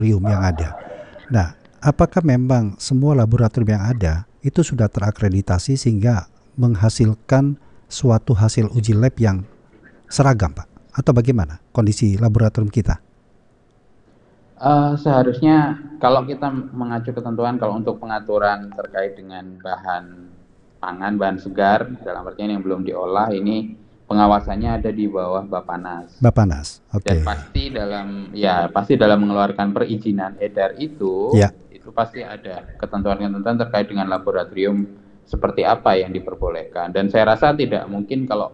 yang ada. Nah, apakah memang semua laboratorium yang ada itu sudah terakreditasi sehingga menghasilkan suatu hasil uji lab yang seragam, Pak? Atau bagaimana kondisi laboratorium kita? Seharusnya kalau kita mengacu ketentuan kalau untuk pengaturan terkait dengan bahan pangan, bahan segar, dalam artian yang belum diolah ini pengawasannya ada di bawah Bappenas. Bappenas, Dan oke. pasti dalam mengeluarkan perizinan edar itu Ya, pasti ada ketentuan-ketentuan terkait dengan laboratorium seperti apa yang diperbolehkan. Dan saya rasa tidak mungkin kalau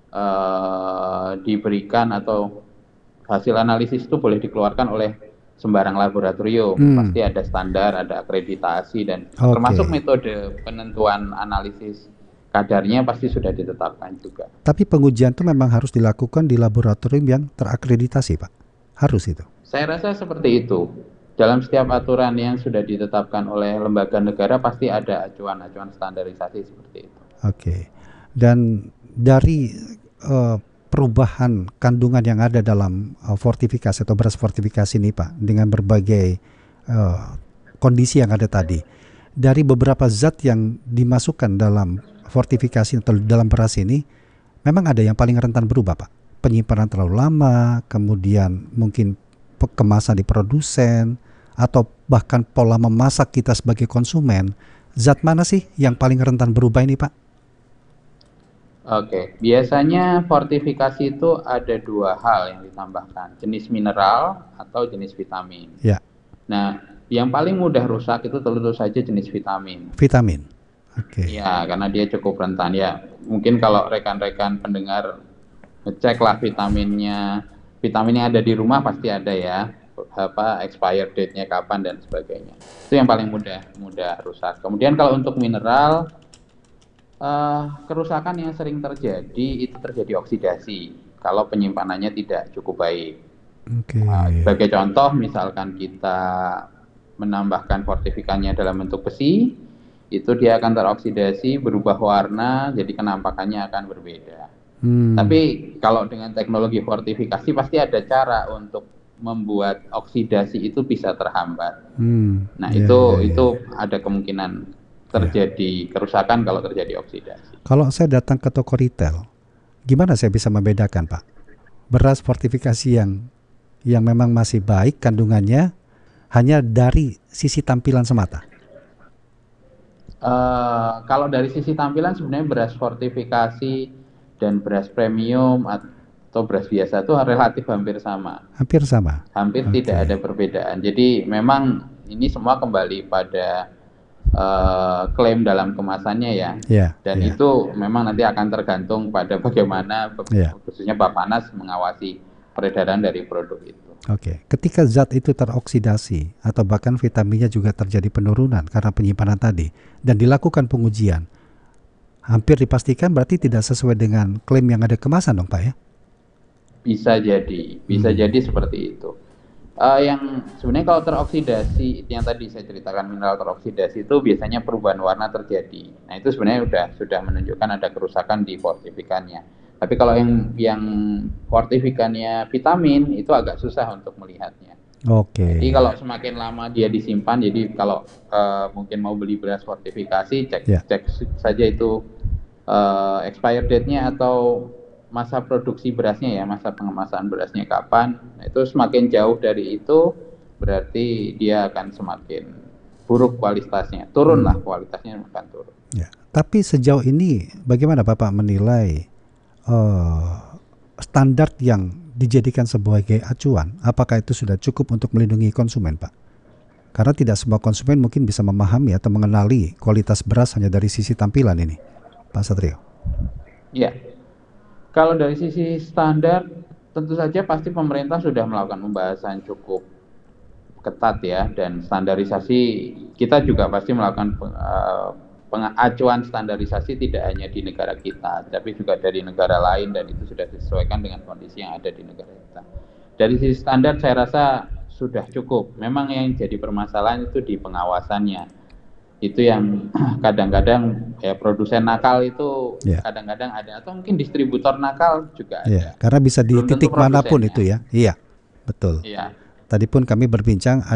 diberikan atau hasil analisis itu boleh dikeluarkan oleh sembarang laboratorium. Pasti ada standar, ada akreditasi, dan termasuk oke. metode penentuan analisis kadarnya pasti sudah ditetapkan juga. Tapi pengujian itu memang harus dilakukan di laboratorium yang terakreditasi, Pak. Harus itu. Saya rasa seperti itu. Dalam setiap aturan yang sudah ditetapkan oleh lembaga negara pasti ada acuan-acuan standarisasi seperti itu. Oke. Dan dari perubahan kandungan yang ada dalam fortifikasi atau beras fortifikasi ini, Pak, dengan berbagai kondisi yang ada tadi, dari beberapa zat yang dimasukkan dalam fortifikasi atau dalam beras ini, memang ada yang paling rentan berubah, Pak. Penyimpanan terlalu lama, kemudian mungkin kemasan di produsen, atau bahkan pola memasak kita sebagai konsumen. Zat mana sih yang paling rentan berubah ini, Pak? Oke, biasanya fortifikasi itu ada dua hal yang ditambahkan, jenis mineral atau jenis vitamin. Ya. Nah, yang paling mudah rusak itu tentu saja jenis vitamin. Vitamin, oke. Ya, karena dia cukup rentan ya. Mungkin kalau rekan-rekan pendengar ngeceklah vitaminnya ada di rumah pasti ada ya, expired date-nya kapan dan sebagainya. Itu yang paling mudah rusak. Kemudian kalau untuk mineral, kerusakan yang sering terjadi itu terjadi oksidasi kalau penyimpanannya tidak cukup baik. Sebagai contoh, misalkan kita menambahkan fortifikannya dalam bentuk besi, itu dia akan teroksidasi, berubah warna, jadi kenampakannya akan berbeda. Tapi kalau dengan teknologi fortifikasi pasti ada cara untuk membuat oksidasi itu bisa terhambat. Nah, itu ada kemungkinan terjadi kerusakan kalau terjadi oksidasi. Kalau saya datang ke toko retail, gimana saya bisa membedakan, Pak, beras fortifikasi yang memang masih baik kandungannya hanya dari sisi tampilan semata? Kalau dari sisi tampilan sebenarnya beras fortifikasi dan beras premium atau beras biasa itu relatif hampir sama. Hampir sama. Hampir tidak ada perbedaan. Jadi memang ini semua kembali pada klaim dalam kemasannya ya. Dan itu memang nanti akan tergantung pada bagaimana khususnya Bappenas mengawasi peredaran dari produk itu. Oke, ketika zat itu teroksidasi atau bahkan vitaminnya juga terjadi penurunan karena penyimpanan tadi dan dilakukan pengujian, hampir dipastikan berarti tidak sesuai dengan klaim yang ada kemasan dong, Pak ya? Bisa jadi seperti itu. Yang sebenarnya kalau teroksidasi, yang tadi saya ceritakan mineral teroksidasi itu biasanya perubahan warna terjadi. Nah, itu sebenarnya sudah menunjukkan ada kerusakan di fortifikannya. Tapi kalau yang fortifikannya vitamin itu agak susah untuk melihatnya. Jadi kalau semakin lama dia disimpan, jadi kalau mungkin mau beli beras fortifikasi, cek saja itu expired date-nya atau masa produksi berasnya ya, masa pengemasan berasnya kapan. Nah, itu semakin jauh dari itu berarti dia akan semakin buruk kualitasnya, turunlah kualitasnya akan turun. Ya. Tapi sejauh ini bagaimana Bapak menilai standar yang dijadikan sebagai acuan? Apakah itu sudah cukup untuk melindungi konsumen, Pak? Karena tidak semua konsumen mungkin bisa memahami atau mengenali kualitas beras hanya dari sisi tampilan ini, Pak Satrio. Ya. Kalau dari sisi standar, tentu saja pasti pemerintah sudah melakukan pembahasan cukup ketat ya, dan standarisasi kita juga pasti melakukan pengacuan standarisasi tidak hanya di negara kita, tapi juga dari negara lain, dan itu sudah disesuaikan dengan kondisi yang ada di negara kita. Dari sisi standar saya rasa sudah cukup. Memang yang jadi permasalahan itu di pengawasannya. Itu yang kadang-kadang ya produsen nakal itu kadang-kadang ada, atau mungkin distributor nakal juga ada. Karena bisa di titik manapun itu ya. Iya, betul. Iya. Tadi pun kami berbincang